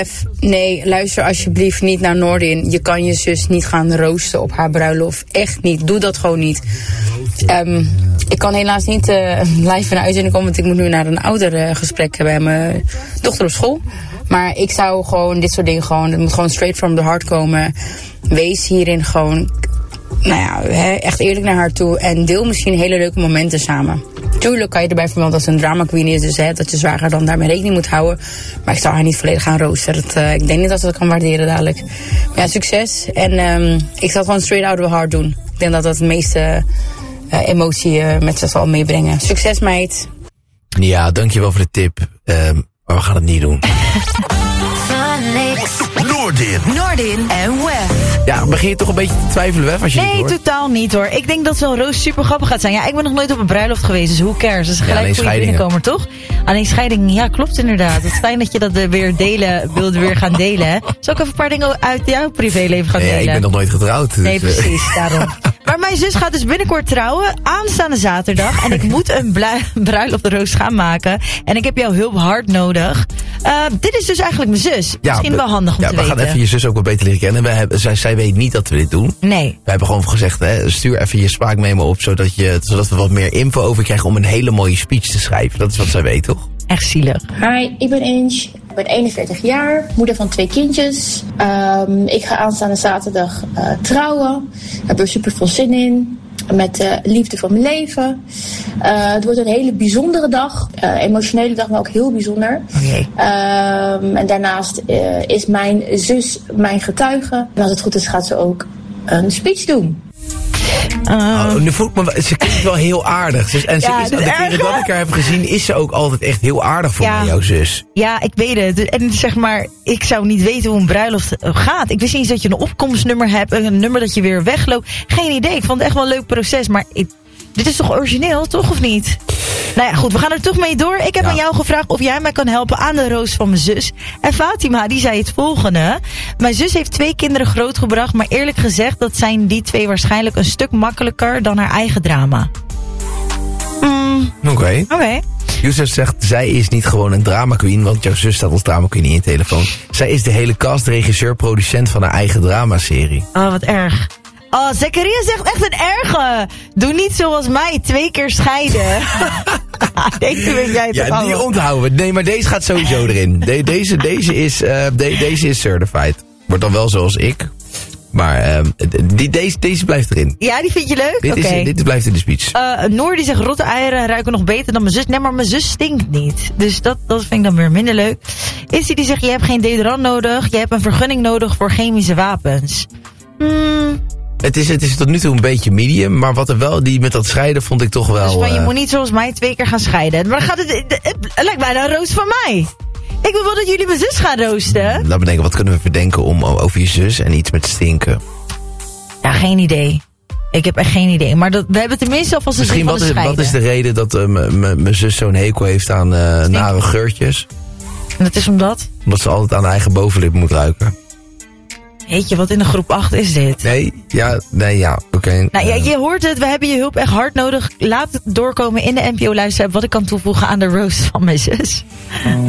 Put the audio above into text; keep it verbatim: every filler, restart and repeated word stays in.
Nee, luister alsjeblieft niet naar Noordin. Je kan je zus niet gaan roosten op haar bruiloft. Echt niet. Doe dat gewoon niet. Um, ik kan helaas niet uh, live naar uitzending komen, want ik moet nu naar een oudergesprek bij mijn dochter op school. Maar ik zou gewoon dit soort dingen gewoon, het moet gewoon straight from the heart komen. Wees hierin gewoon, nou ja, hè, echt eerlijk naar haar toe. En deel misschien hele leuke momenten samen. Tuurlijk kan je erbij vermelden dat ze een drama queen is, dus hè, dat je zwager dan daarmee rekening moet houden. Maar ik zou haar niet volledig gaan roosteren. Dat, uh, ik denk niet dat ze dat kan waarderen dadelijk. Maar ja, succes. En um, ik zal het gewoon straight out of the heart doen. Ik denk dat dat het meeste uh, emotie uh, met zich zal meebrengen. Succes, meid. Ja, dankjewel voor de tip. Um, maar we gaan het niet doen. Noordin. Noordin en Wef. Ja, begin je toch een beetje te twijfelen, Wef, als je Nee, totaal niet hoor. Ik denk dat zo'n roos super grappig gaat zijn. Ja, ik ben nog nooit op een bruiloft geweest, dus who cares? Dat is gelijk ja, een goede binnenkomer, toch? Alleen scheiding, ja, klopt inderdaad. Het is fijn dat je dat weer delen, wilde weer gaan delen. Hè? Zal ik even een paar dingen uit jouw privéleven gaan delen? Nee, ik ben nog nooit getrouwd. Dus nee, precies, daarom. Maar mijn zus gaat dus binnenkort trouwen, aanstaande zaterdag. En ik moet een bruiloftroos gaan maken. En ik heb jouw hulp hard nodig. Uh, dit is dus eigenlijk mijn zus. Ja, Misschien wel handig om ja, te we weten. gaan even je zus ook wat beter leren kennen. Wij hebben, zij, zij weet niet dat we dit doen. Nee. We hebben gewoon gezegd, hè, stuur even je spraakmemo op, zodat, je, zodat we wat meer info over krijgen om een hele mooie speech te schrijven. Dat is wat zij weet, toch? Echt zielig. Hi, ik ben Inge. Ik ben eenenveertig jaar, moeder van twee kindjes. Um, ik ga aanstaande zaterdag uh, trouwen. Ik heb er super veel zin in. Met de uh, liefde van mijn leven. Uh, het wordt een hele bijzondere dag. Uh, emotionele dag, maar ook heel bijzonder. Okay. Um, en daarnaast uh, is mijn zus mijn getuige. En als het goed is, gaat ze ook een speech doen. Uh, oh, nu voel ik me, ze klinkt wel heel aardig. Ze, en ze ja, is, de keren dat ik haar heb gezien, is ze ook altijd echt heel aardig voor ja. mij, jouw zus. Ja, ik weet het. En zeg maar, ik zou niet weten hoe een bruiloft gaat. Ik wist niet eens dat je een opkomstnummer hebt, een nummer dat je weer wegloopt. Geen idee. Ik vond het echt wel een leuk proces, maar ik, dit is toch origineel, toch of niet? Nou ja, goed, we gaan er toch mee door. Ik heb ja. aan jou gevraagd of jij mij kan helpen aan de roos van mijn zus. En Fatima, die zei het volgende. Mijn zus heeft twee kinderen grootgebracht, maar eerlijk gezegd, dat zijn die twee waarschijnlijk een stuk makkelijker dan haar eigen drama. Mm. Oké. Okay. Oké. Okay. Youssef zegt, zij is niet gewoon een drama queen, want jouw zus staat als drama queen in je telefoon. Zij is de hele cast, regisseur, producent van haar eigen dramaserie. Oh, wat erg. Oh, Zakaria zegt echt een erge. Doe niet zoals mij, twee keer scheiden. Deze weet jij toch ja, die onthouden we. Nee, maar deze gaat sowieso erin. De, deze, deze, is, uh, de, deze is certified. Wordt dan wel zoals ik. Maar uh, die, deze, deze blijft erin. Ja, die vind je leuk? Dit, okay. is, dit blijft in de speech. Uh, Noor die zegt, rotte eieren ruiken nog beter dan mijn zus. Nee, maar mijn zus stinkt niet. Dus dat, dat vind ik dan weer minder leuk. Issy die zegt, je hebt geen deodorant nodig. Je hebt een vergunning nodig voor chemische wapens. Hmm... Het is, het is tot nu toe een beetje medium, maar wat er wel, die met dat scheiden vond ik toch wel... Dus van, je uh... moet niet zoals mij twee keer gaan scheiden. Maar dan gaat het, het, het, het lijkt bijna een roost van mij. Ik wil wel dat jullie mijn zus gaan roosten. Laten we denken, wat kunnen we verdenken om over je zus en iets met stinken? Ja, geen idee. Ik heb echt geen idee. Maar dat, we hebben tenminste alvast een zin van de scheiden. Wat is de reden dat uh, mijn zus zo'n hekel heeft aan uh, nare geurtjes? En dat is omdat? Omdat ze altijd aan de eigen bovenlip moet ruiken. Weet je, wat in de groep acht is dit? Nee, ja, nee, ja, oké. Okay. Nou ja, je hoort het, we hebben je hulp echt hard nodig. Laat het doorkomen in de N P O-luisteraar wat ik kan toevoegen aan de roast van mijn zus.